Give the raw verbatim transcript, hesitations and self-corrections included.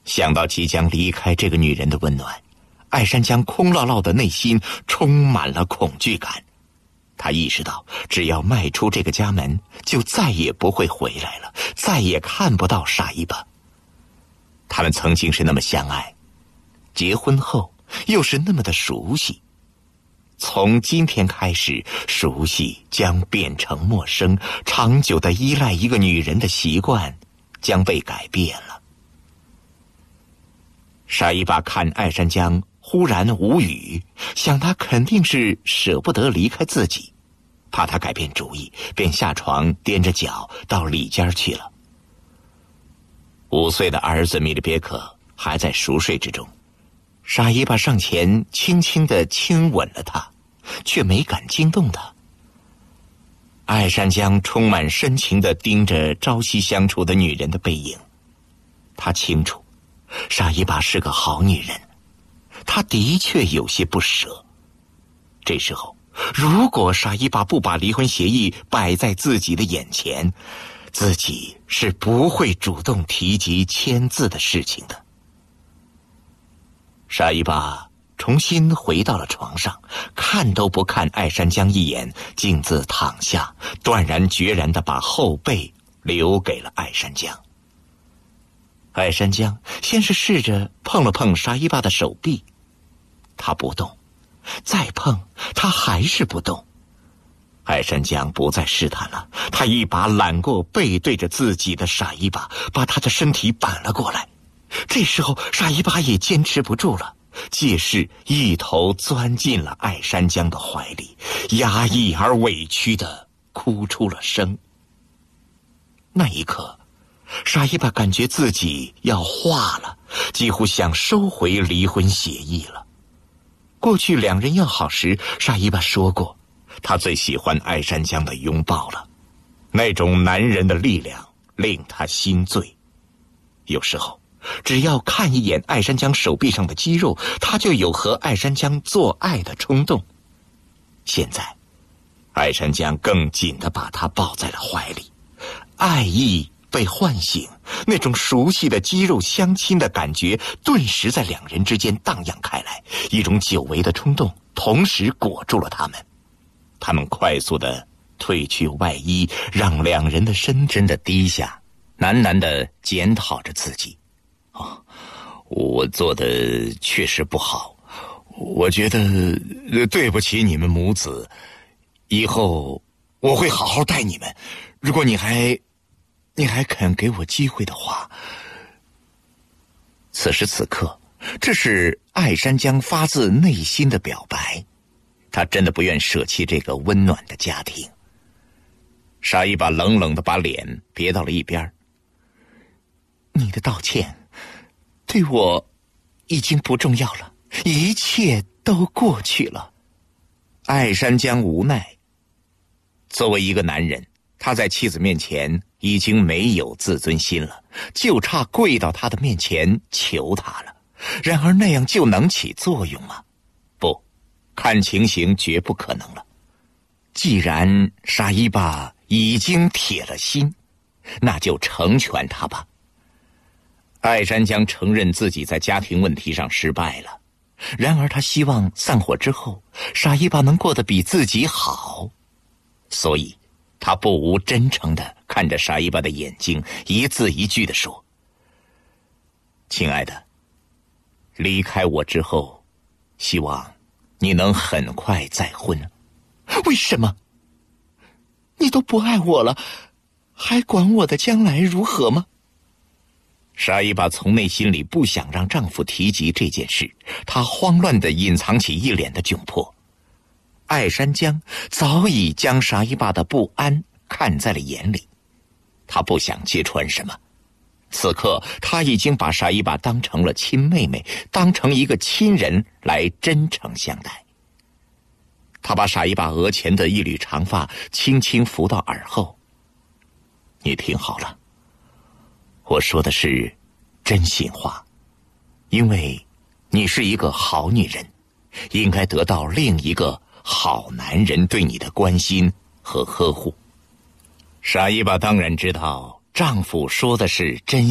想到即将离开这个女人的温暖，艾珊江空落落的内心充满了恐惧感。他意识到，只要迈出这个家门，就再也不会回来了，再也看不到沙伊巴。他们曾经是那么相爱，结婚后又是那么的熟悉。从今天开始，熟悉将变成陌生，长久的依赖一个女人的习惯将被改变了。沙伊巴看艾珊江忽然无语，想他肯定是舍不得离开自己，怕他改变主意，便下床踮着脚到里间去了。五岁的儿子米利别克还在熟睡之中，沙伊巴上前轻轻地亲吻了他，却没敢惊动他。艾珊江充满深情地盯着朝夕相处的女人的背影，他清楚沙伊巴是个好女人，他的确有些不舍。这时候，如果沙伊巴不把离婚协议摆在自己的眼前，自己是不会主动提及签字的事情的。沙伊巴重新回到了床上，看都不看艾珊江一眼，径自躺下，断然决然地把后背留给了艾珊江。艾珊江先是试着碰了碰沙伊巴的手臂，他不动，再碰，他还是不动。艾珊江不再试探了，他一把揽过背对着自己的沙伊巴，把他的身体扳了过来。这时候沙伊巴也坚持不住了，借势一头钻进了艾珊江的怀里，压抑而委屈地哭出了声。那一刻，沙伊巴感觉自己要化了，几乎想收回离婚协议了。过去两人要好时，沙伊巴说过，他最喜欢艾珊江的拥抱了，那种男人的力量令他心醉。有时候只要看一眼艾珊江手臂上的肌肉，他就有和艾珊江做爱的冲动。现在艾珊江更紧地把他抱在了怀里，爱意被唤醒，那种熟悉的肌肉相亲的感觉顿时在两人之间荡漾开来，一种久违的冲动同时裹住了他们。他们快速地褪去外衣，让两人的身真的低下，喃喃地检讨着自己。哦，我做的确实不好，我觉得对不起你们母子，以后我会好好待你们，如果你还你还肯给我机会的话。此时此刻，这是艾珊江发自内心的表白，他真的不愿舍弃这个温暖的家庭。沙伊巴冷冷地把脸别到了一边。你的道歉对我已经不重要了，一切都过去了。艾珊江无奈，作为一个男人，他在妻子面前已经没有自尊心了，就差跪到他的面前求他了。然而那样就能起作用吗？不，看情形绝不可能了。既然沙伊巴已经铁了心，那就成全他吧。艾珊江承认自己在家庭问题上失败了，然而他希望散伙之后沙伊巴能过得比自己好，所以他不无真诚地看着沙伊巴的眼睛，一字一句地说：亲爱的，离开我之后，希望你能很快再婚。为什么？你都不爱我了，还管我的将来如何吗？沙伊巴从内心里不想让丈夫提及这件事，她慌乱地隐藏起一脸的窘迫。艾珊江早已将沙伊巴的不安看在了眼里，她不想揭穿什么。此刻她已经把沙伊巴当成了亲妹妹，当成一个亲人来真诚相待。她把沙伊巴额前的一缕长发轻轻拂到耳后。你听好了，我说的是真心话，因为你是一个好女人，应该得到另一个好男人对你的关心和呵护。沙伊巴当然知道丈夫说的是真